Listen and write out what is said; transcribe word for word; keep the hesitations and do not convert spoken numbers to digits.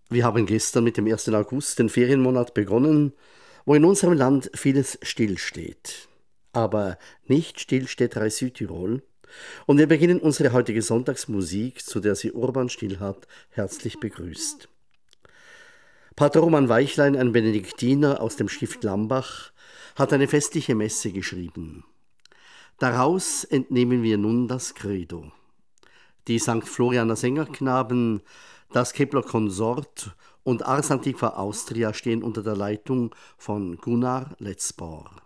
Wir haben gestern mit dem ersten August den Ferienmonat begonnen, wo in unserem Land vieles stillsteht. Aber nicht still steht Reis Südtirol. Und wir beginnen unsere heutige Sonntagsmusik, zu der sie Urban Stillhardt herzlich begrüßt. Pater Roman Weichlein, ein Benediktiner aus dem Stift Lambach, hat eine festliche Messe geschrieben. Daraus entnehmen wir nun das Credo. Die Sankt Florianer Sängerknaben, das Kepler Konsort und Ars Antiqua Austria stehen unter der Leitung von Gunnar Letzbauer.